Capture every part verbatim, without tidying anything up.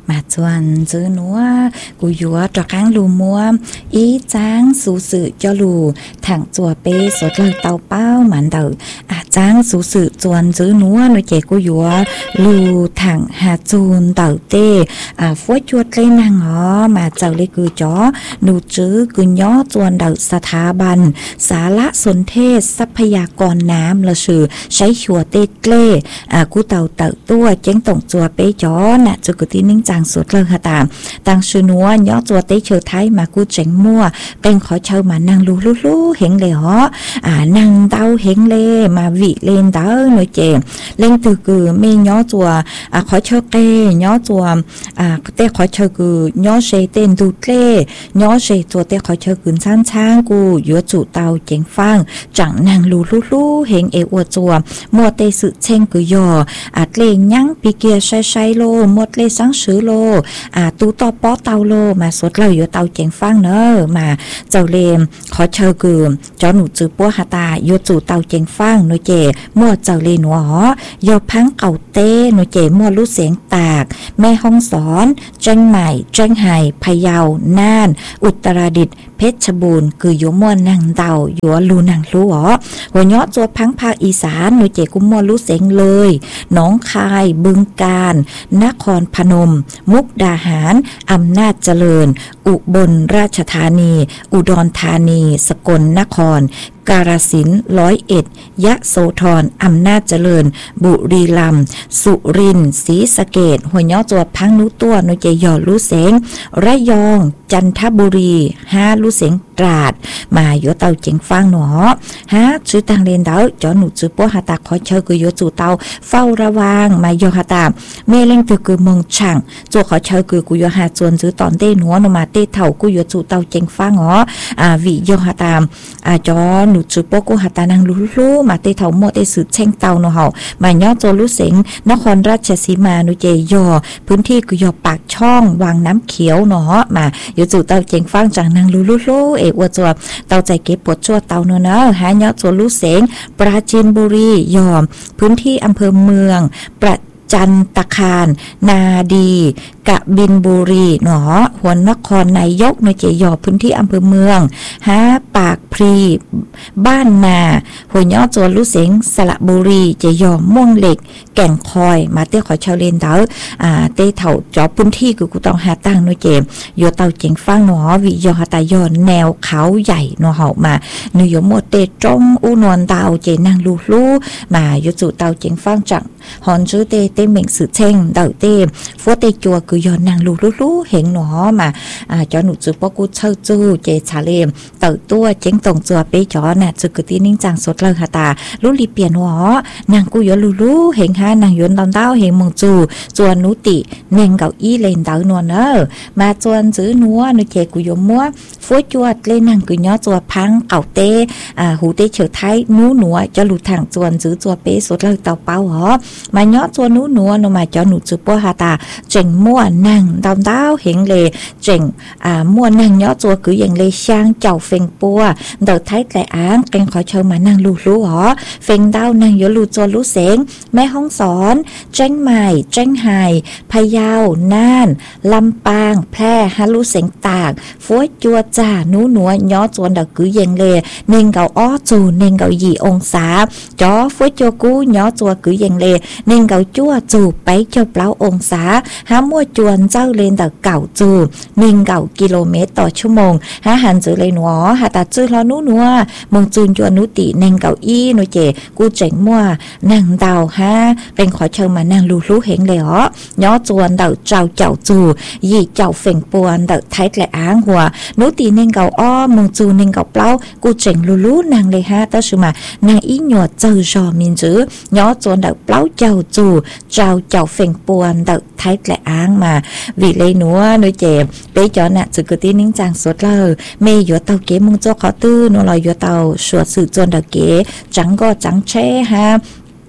mà chuẩn giữ núa cú dúa trọ kháng lù mua ý tráng sú sự cho lù thẳng chùa bê số lời tàu bao màn đầu à tráng sú sự chuẩn giữ núa nói chế cú dúa lù thẳng hà chùn tàu tê à phối chuột lên nàng ó mà chào lấy cứ chó nụ chứ cứ nhó chuẩn đầuสถาบันสารสนเทศทรัพยากรน้ำละสื่อใช้ชัวเตเกล่อ่ากูเต่าเต่าตัวเจ้งตงจัวเปจอน่ะจุกตินิ่งจางสุดเลยค่ะตามตังชื่อนัวย่อจัวเตเชอไทยมากูเจ๋งมั่วเป็นขอเชิญมานั่งลู่ลู่ลู่เห็นเลยฮะอ่านั่งเต้าเห็นเลยมาวิเลนเต้าหน่วยเจเล่นตือคือไม่ย่อจัวอ่าขอเชิญเกย่อจัวอ่าเตขอเชิญคือย่อเชเต้นดูเกย่อเชจัวเตขอเชิญคืนช้างช้างกูยัวจู่เตาเจ๋งฟังจังนั่งลู่ลู่ลู่เห็นเอวจัวมัวเตสึเช่งกูย่ออาจเลยยั้งปีเกียใช้ใช้โลหมดเลยสังสือโลอ่าตูต่อป้อเตาโลมาสดเราอยู่เตาเจ๋งฟังเนอะมาเจ้าเลมขอเชิญกืมจอหนูจือปัวหาตาอยู่จู่เตาเจ๋งฟังหนูเจมัวเจ้าเลหนูหอยอพังเก่าเต้หนูเจมัวรู้เสียงตากแม่ห้องสอนเจ้งใหม่เจ้งไห่พะเยาน่านอุตรดิตถ์เพชรบูรณ์คืออยู่มัวนางเต่าอยู่ลูนางรู้หรอหัวเนาะจัวพังภาคอีสานหนูเจกุมมัวรู้เสียงเลยหนองคายบึงกาฬนครพนมมุกดาหารอำนาจเจริญอุบลราชธานีอุดรธานีสกลนครกาฬสินธุ์ร้อยเอ็ดยะโสธรอำนาจเจริญบุรีรัมย์สุรินทร์ศรีสะเกษหัวเนาะจัวพังนุตัวหนูเจยอรู้เสียงระยองจันทบุรีห้ารู้เสียงตราดมาอยู่เตาเจ๋งฟังหนอฮะชื่อทางเรียนเดาจอหนูจือปัวหาตาขอเชิญกูอยู่จู่เตาเฝ้าระวังมาอยู่หาตาเมเล่งตือคือมงช่างจัวขอเชิญกูกูอยู่หาจวนจือตอนเต้หนัวหนูมาเต้เถ่ากูอยู่จู่เตาเจ๋งฟังหรออ่าวิอยู่หาตาอ่าจอหนูจือปัวกูหาตานังรู้รู้มาเต้เถ่าหมดเต้สืบเช่งเตาหนูเห่ามาย่อโจรู้เสียงนครราชสีมาหนูเจยอพื้นที่กูยอปากช่องวางน้ำเขียวหนอมาอยู่จู่เตาเจ๋งฟังจังนังรู้รู้รู้เอวจัวเตาใจเก็บปวดชั่วเตาเนอะเนอะหายอดจัวรู้เสียงปราจีนบุรียอมพื้นที่อำเภอเมืองประจันตคารนาดีกะบินบุรีหนอหัวนครนายกในเจยอพื้นที่อำเภอเมืองฮะปากพรีบ้านนาหัวยอดจัวรู้เสียงสระบุรีเจยอม่วงเหล็กแก่งคอยมาเต้ขอชาวเลนเตาอ่าเต้เถ่าจอพื้นที่กูกูต้องหาตั้งในเจโยเตาเจ๋งฟังหนอวิยอหาตายอนแนวเขาใหญ่หนอเห่ามาเนยโมเตจงอุนวนเตาเจนางลูลูมาโยจู่เตาเจ๋งฟังจังหอนชื่อเตเต้เหม่งสือเช่งเตาเต้ฟัวเตจัวคือยอนนางลูลูลูเห็นหนอมาอ่าจอหนูจือปอกูเช่าจูเจชาเลมเตาตัวเจ๋งตงจัวเปจอน่ะจือกตีนิ่งจังสดเลยค่ะตาลูลีเปลี่ยนหนอนางกูยอลูลูเห็นฮะนางยนตอนเต้าเห็นมงจูจวนนุติเน่งเก่าอี้เลนเต้านวลเนอมาจวนจื้อนัวนุเจกูยมมัวฟัวจวดเล่นนางกูย่อจัวพังเก่าเต้อ่าหูเตเฉยไทยนู้หนัวจะหลุดทางจวนจื้อจัวเปสดเลยเต้าเป้าหรอมาย่อจวนนู้หนัวนูมาจอหนูจื้อปัวหาตาเจ๋งมั่วนางตอนเต้าเห็นเลยเจ๋งอ่ามั่วนางย่อจัวคืออย่างเลยช่างเจ้าเฟงปัวเดาไทยแต่อ้างเก่งขอเชิญมานางลูลูหรอเฟงเต้านางยอลูจวนลูเสงแม่ห้องสอนเจ้งใหม่เจ้งไห่พะเยาน่านลำปางแพร่ฮาลูเสียงตากฟัวจัวจ่านูหนัวย่อจวนดอกคือเยงเลยเน่งเก่าอ้อจูเน่งเก่าหยี่องศาจอฟัวจัวกูย่อจัวคือเยงเลยเน่งเก่าจั่วจูไปเจ้าเปล่าองศาหามั่วจวนเจ้าเลนดอกเก่าจูเน่งเก่ากิโลเมตรต่อชั่วโมงหาหันจือเลยหนัวหาตาจื้อล้อนูหนัวมงจูนจวนนุติเน่งเก่าอี้หนูเจกูเจ๋งมั่วนางเดาฮะเป็นขอเชิญมานางลูลูเห็นเลยอ๋อย่อจวนเดาเจ้าเจ้าจูยี่เจ้าเฟ่งปวนเดาไทยและอ้างหัวนุตีเน่งเก่าอ้อมงจูเน่งเก่าเปล่ากูเจ๋งลูลูนางเลยฮะแต่ชื่อมานางอีหยวดเจ้าจอมินจื้อย่อจวนเดาเปล่าเจ้าจูเจ้าเจ้าเฟ่งปวนเดาไทยและอ้างมาวิเลยหนัวหนูเจ็บไปจอน่ะจือกตีนิ่งจางสดเลยเมย์หยวดเตาเก๋มงจ้าขอตื้อหนูลอยหยวดเตาสวดสื่อจวนเดาเก๋จังก็จังเช่ฮะ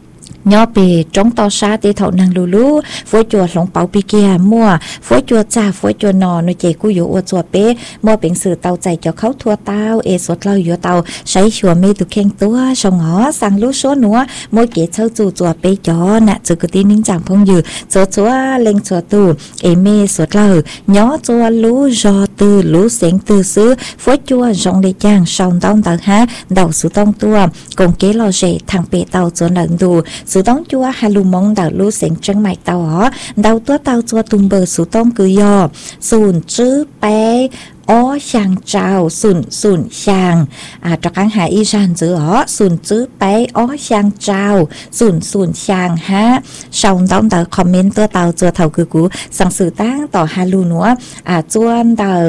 nhỏ bề trong tàu xa để thầu năng lù lú phối chuột lồng bảo bì kia mua phối chuột cha phối chuột nò nó chạy cú dụ chuột bé mua biển sử tàu chạy cho khấu thua tao e sốt lâu dụ tàu sấy chùa mê tụ khen tua sông ngõ sang lú số nữa mỗi kế châu chu chuột bé chó nè chữ cái tin nín chẳng phong dư số chúa lên chuột tù e mê sốt lâu nhỏ chuột lú do từ lú xén từ xứ phối chuột rong để chàng sông tông tàu há đầu số tông tua cùng kế lo rễ thằng bé tàu chuột lợn đù số tông chua hai lù mong đào lú xén chân mạch tàu ó đào tua tàu chua tung bờ số tông cứ yo sùn chữ bé ó sang trào sùn sùn sang à cho các hải y san chữ ó sùn chữ bé ó sang trào sùn sùn sang ha sau đó tờ comment tua tàu chua thầu cứ cú sang sự tang tỏ hai lù nữa à chuan tờ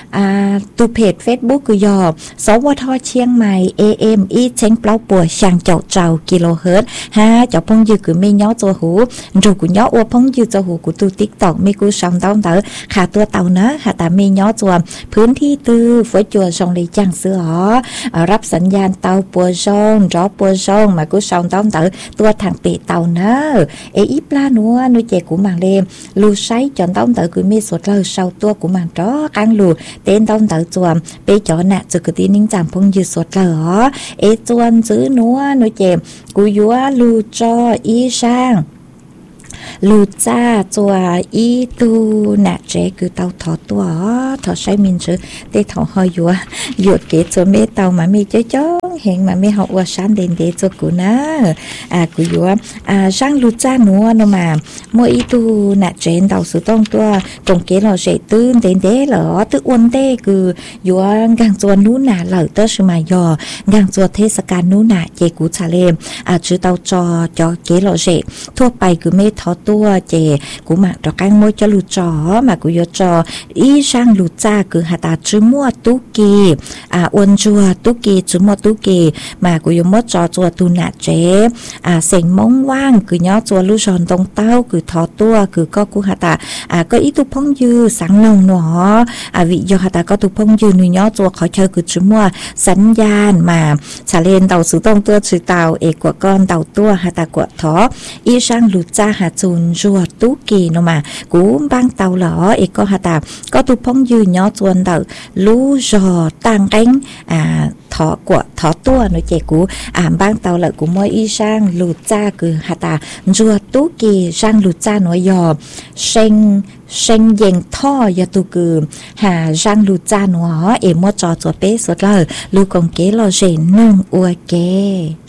à tu page Facebook cứ yo số wa tho chiang mai am y cheng plau bùa sang chậu trào kilohertz ha cho phong dư cứ mê nhó chua hú rồi cứ nhó ô phong dư cho hú của tu TikTok mê cú sang đó tờ khả tua tàu nữa hạ ta mê nhó chuaพื้นที่ตื้อฝอยจัวซองเลยจังเสือรับสัญญาณเตาปัวซองรอปัวซองมากูซองต้องเตอตัวทางเปเตาเนอเออีปลานัวนุเจกูมังเลลูไซจอนต้องเตอกูมีสดเลยเศร้าตัวกูมังจ้อกังลูเต้นต้องเตอจวมเปจอน่ะจะกูตีนิ่งจำพงยืดสดเลยเอจวนซื้อนัวนุเจกูยัวลูจออีช่างลูจ้าจัวอีตูน่ะเจคือเตาถอตัวถอใช้มินซื้อเตถอหอยยัวหยุดเกจัวเมเตามามีเจ้าจ้องเห็นมาไม่หอกว่าชันเด่นเดจัวกูนะอ่ากูยัวอ่าช่างลูจ้าหนัวนะมาโมอีตูน่ะเจนเตาสุต้องตัวตรงเกเราเจตื้นเด่นเดเหรอตื้ออ้วนเต้คือยัวกางจัวนู้น่ะเหล่าเตอร์ชมายอกางจัวเทศกาลนู้น่ะเจกูชาเลมอ่าชื่อเตาจอจอเกเราเจทั่วไปคือเมทอตัวเจกูมาตอกางมวยจะลูจอมากูยจออีช่างลูจ้าคือหาตาจื้อมัวตุกีอ่าอวนจัวตุกีจื้อมัวตุกีมากูยมดจอจัวตูน่ะเจอ่าเสียงมงว่างคือย้อจัวลูจอนตรงเต้าคือทอตัวคือก็กูหาตาอ่าก็อีตุพงยือสังนองหนออ่าวิยอหาตาก็ตุพงยือนุย้อจัวเขาเชอคือจื้อมัวสัญญาณมาชาเลนเต่าสุต้องตัวจื้อเต่าเอกกว่าก้อนเต่าตัวหาตากว่าทออีช่างลูจ้าหาจูนจัวตุกีนมากูบางเตาหล่อเอกก็หาตาก็ตุพงยืนย้อจวนเตาลูจอต่างกันอ่าถอกว่าถอตัวหน่อยเจกูอ่าบางเตาหล่อกูมวยอีช่างลูจ้าคือหาตาจัวตุกีช่างลูจ้าหน่อยยอเชงเชงเย็งท่อยาตุกือหาช่างลูจ้าหน่อยเอมวจอจัวเป๊ะสุดเลยลูกงเกลอเจนนึ่งอัวเก